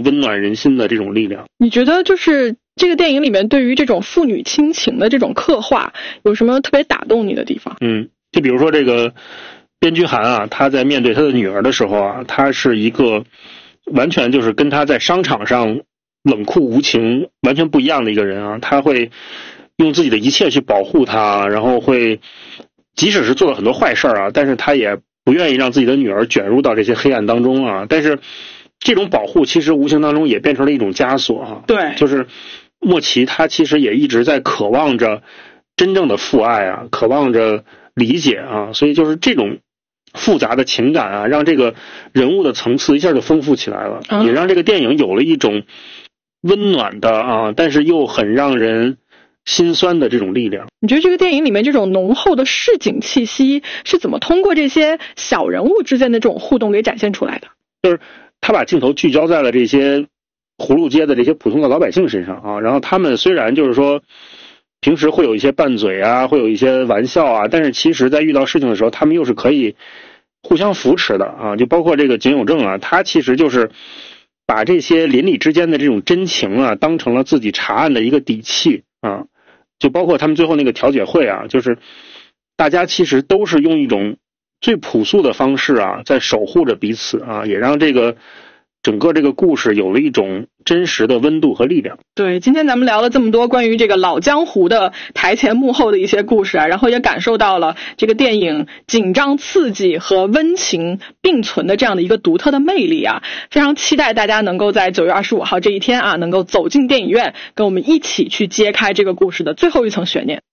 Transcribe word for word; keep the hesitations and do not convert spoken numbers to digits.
温暖人心的这种力量。 你觉得就是这个电影里面对于这种父女亲情的这种刻画有什么特别打动你的地方？ 嗯，就比如说这个边居涵啊，他在面对他的女儿的时候啊，他是一个完全就是跟他在商场上冷酷无情完全不一样的一个人啊，他会用自己的一切去保护她，然后会即使是做了很多坏事啊，但是他也不愿意让自己的女儿卷入到这些黑暗当中啊。但是这种保护其实无形当中也变成了一种枷锁啊。 对， 就是莫奇他其实也一直在渴望着真正的父爱啊，渴望着理解啊，所以就是这种复杂的情感啊，让这个人物的层次一下就丰富起来了， 嗯、 也让这个电影有了一种温暖的啊，但是又很让人心酸的这种力量。 你觉得这个电影里面这种浓厚的市井气息是怎么通过这些小人物之间的这种互动给展现出来的？ 就是他把镜头聚焦在了这些葫芦街的这些普通的老百姓身上啊，然后他们虽然就是说平时会有一些拌嘴啊，会有一些玩笑啊，但是其实在遇到事情的时候他们又是可以互相扶持的啊。就包括这个井有正啊，他其实就是把这些邻里之间的这种真情啊当成了自己查案的一个底气啊。就包括他们最后那个调解会啊，就是大家其实都是用一种最朴素的方式啊在守护着彼此啊，也让这个整个这个故事有了一种真实的温度和力量。 对，今天咱们聊了这么多关于这个老江湖的台前幕后的一些故事啊，然后也感受到了这个电影紧张刺激和温情并存的这样的一个独特的魅力啊，非常期待大家能够在九月二十五号这一天啊，能够走进电影院，跟我们一起去揭开这个故事的最后一层悬念。